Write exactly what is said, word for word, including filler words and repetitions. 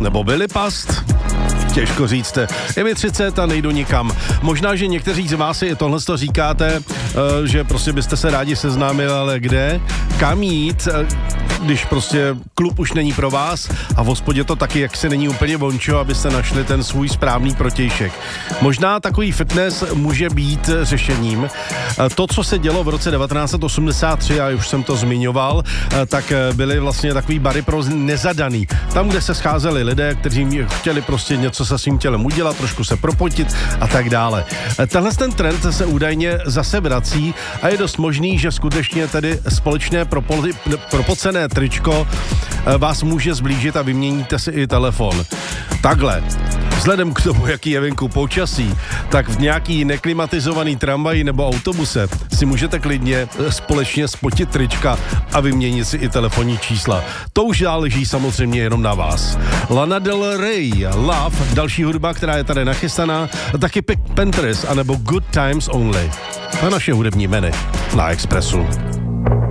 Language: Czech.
nebo byli past? Těžko říct. Je mi třicet a nejdu nikam. Možná, že někteří z vás si i tohle to říkáte, že prostě byste se rádi seznámili, ale kde? Kam jít, když prostě klub už není pro vás a v hospodě to taky jaksi není úplně vončo, abyste našli ten svůj správný protějšek. Možná takový fitness může být řešením. To, co se dělo v roce devatenáct set osmdesát tři, a už jsem to zmiňoval, tak byly vlastně takový bary pro nezadaný. Tam, kde se scházeli lidé, kteří chtěli prostě něco se svým tělem udělat, trošku se propotit a tak dále. Tenhle ten trend se údajně zase vrací a je dost možný, že skutečně tedy společné propoli, propocené tričko vás může zblížit a vyměníte si i telefon. Takhle. Vzhledem k tomu, jaký je venku počasí, tak v nějaký neklimatizovaný tramvaji nebo autobuse si můžete klidně společně spotit trička a vyměnit si i telefonní čísla. To už záleží samozřejmě jenom na vás. Lana Del Rey, Love, další hudba, která je tady nachystaná, taky Pink Panthers, anebo Good Times Only. A naše hudební jmény na Expressu.